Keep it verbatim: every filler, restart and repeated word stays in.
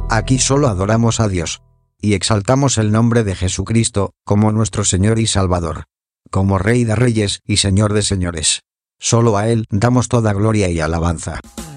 Aquí solo adoramos a Dios. Y exaltamos el nombre de Jesucristo, como nuestro Señor y Salvador. Como Rey de Reyes y Señor de Señores. Solo a Él damos toda gloria y alabanza.